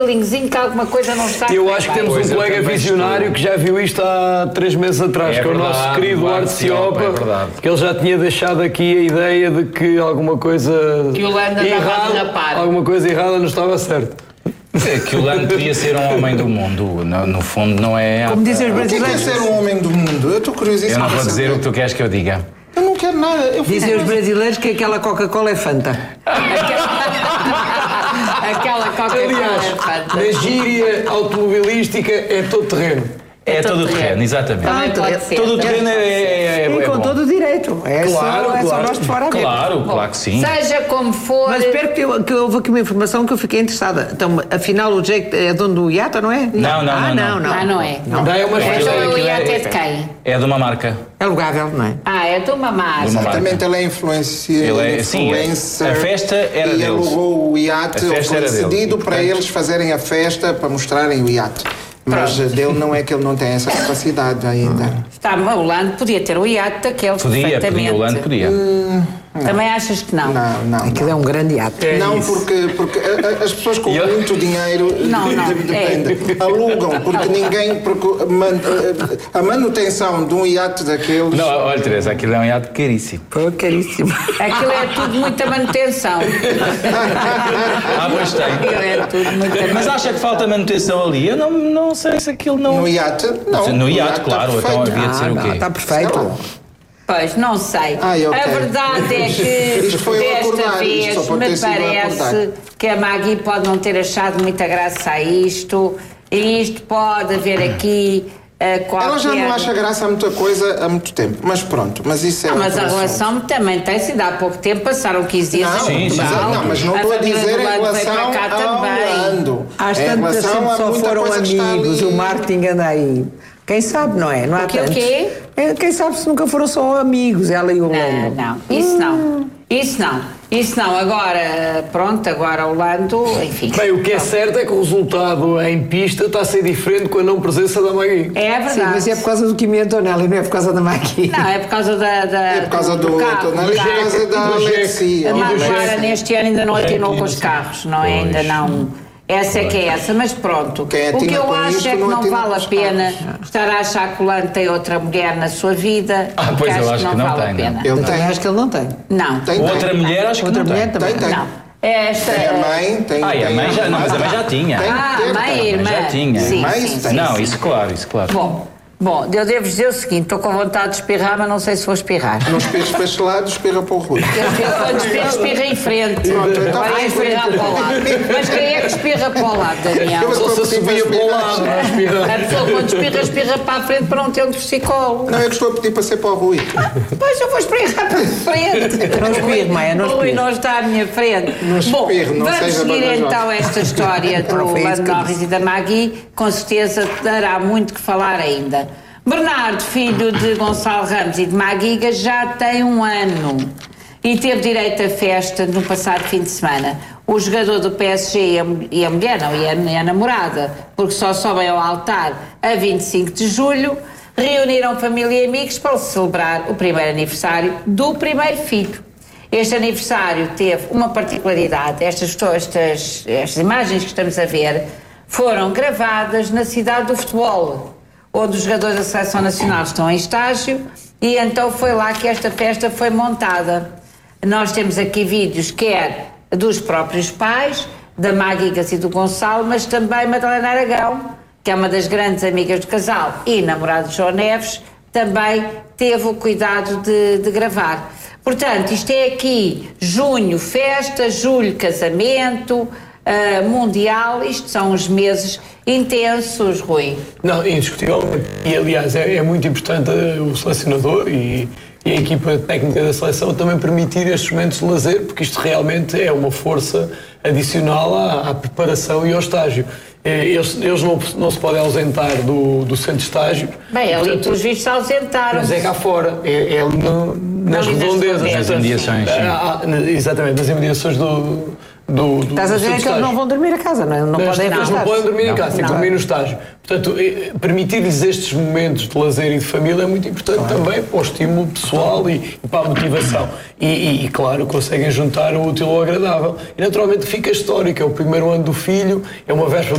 que alguma coisa não está. Eu acho que temos um colega visionário que já viu isto há 3 meses atrás, que é o nosso querido Duarte Ciopa, que ele já tinha deixado aqui a ideia de que alguma coisa errada não estava certa. Que o Lando podia ser um homem do mundo, no fundo não é... Como dizem os brasileiros. O que é ser um homem do mundo? Eu estou curiosíssimo. Eu não vou dizer o que tu queres que eu diga. Eu não quero nada. Dizem os brasileiros que aquela Coca-Cola é Fanta. Aquela Coca-Cola é Fanta. Na gíria automobilística é todo terreno. É todo o terreno, exatamente. Todo o terreno é com bom. todo o direito. É só nós de fora a ver. Claro que sim. Seja como for... Mas espero que houve aqui uma informação que eu fiquei interessada. Então, afinal, o Jake é dono do iate, não é? Não. Não é. Daí é uma Então o iate é de quem? É de uma marca. É alugável, não é? É de uma marca. Exatamente, ele é influencer. Sim, a festa era e deles. Alugou o iate, foi cedido para eles fazerem a festa, para mostrarem o iate. Mas dele não é que ele não tem essa capacidade ainda. O Lando podia ter o iate daqueles perfeitamente. O Lando podia. Também achas que não? Não. Aquilo é um grande iate. Não, porque as pessoas com muito dinheiro alugam, porque a manutenção de um iate daqueles... Não, olha, Teresa, aquilo é um iate caríssimo. Caríssimo. Aquilo é tudo muita manutenção. Pois tem. Aquilo é tudo muita manutenção. Mas acha que falta manutenção ali? Eu não sei se aquilo não... No iate? Não. No iate, claro. Então havia de ser o quê? Está perfeito. Pois, não sei. Okay. A verdade é que desta vez me parece que a Maggie pode não ter achado muita graça a isto, e isto pode haver aqui qualquer... Ela já não acha graça a muita coisa há muito tempo, mas pronto, mas isso é mas a relação também tem sido há pouco tempo, passaram 15 dias em Portugal. Mas não estou a dizer em relação ao Lando. Às tantas sempre só foram amigos, o marketing anda aí. Quem sabe, não é? Não há tantos. O quê? Quem sabe se nunca foram só amigos, ela e o Lando. Não, isso não. Agora, pronto, agora o Lando, enfim. Bem, o que é certo é que o resultado em pista está a ser diferente com a não presença da Maggie. É verdade. Sim, mas é por causa do Kimi Antonelli, não é por causa da Maggie. Não, é por causa É por causa do Antonelli, é por causa da Alexia. Agora, neste ano ainda não atinou com os carros, não é? Ainda não... Essa é que é essa, mas pronto. O que eu acho é que não vale a pena estar a achar que o Lando tem outra mulher na sua vida. Pois eu acho que não vale tem. A pena. Eu também acho que ele não tem. Não. Outra mulher acho que outra não mulher tem. também. Não. Esta... Tem a mãe, tem... a mãe já... Não, mas a mãe já tinha. a mãe e irmã. Já tinha. Sim. Não, isso claro. Bom, eu devo dizer o seguinte, estou com vontade de espirrar, mas não sei se vou espirrar. Não espirres para este lado, espirra para o Rui. Quando espirra em frente. Agora ia espirrar para o lado. Mas quem é que espirra para o lado, Daniel? Só se subia para o lado. A pessoa quando espirra para a frente para não ter um torcicolo. Não, é que estou a pedir para ser para o Rui. Pois eu vou espirrar para a frente. Não espirre, Maia, não espirre. O Rui não está à minha frente. Bom, vamos seguir então esta história do Lando Norris e da Maggie. Com certeza dará muito que falar ainda. Bernardo, filho de Gonçalo Ramos e de Maguiga, já tem 1 ano e teve direito a festa no passado fim de semana. O jogador do PSG e a mulher, não, e a namorada, porque só sobem ao altar a 25 de julho, reuniram família e amigos para celebrar o primeiro aniversário do primeiro filho. Este aniversário teve uma particularidade. Estas imagens que estamos a ver foram gravadas na cidade do futebol, onde os jogadores da Seleção Nacional estão em estágio, e então foi lá que esta festa foi montada. Nós temos aqui vídeos, quer dos próprios pais, da Maguigas e do Gonçalo, mas também Madalena Aragão, que é uma das grandes amigas do casal, e namorado de João Neves, também teve o cuidado de gravar. Portanto, isto é aqui junho festa, julho casamento, mundial, isto são os meses intensos, Rui. Não, indiscutivelmente. E aliás é muito importante o selecionador e a equipa técnica da seleção também permitir estes momentos de lazer, porque isto realmente é uma força adicional à preparação e ao estágio. Eles não se podem ausentar do centro de estágio. Bem, ali pelos vistos se ausentaram. Mas é cá fora, é ali nas redondezas. Nas imediações. Exatamente, nas imediações do Estás a dizer que eles não vão dormir a casa, não é? Não podem eles não podem dormir em casa, têm que dormir no estágio. Portanto, permitir-lhes estes momentos de lazer e de família é muito importante também para o estímulo pessoal e para a motivação. E claro, conseguem juntar o útil ao agradável. E naturalmente fica histórico, é o primeiro ano do filho, é uma véspera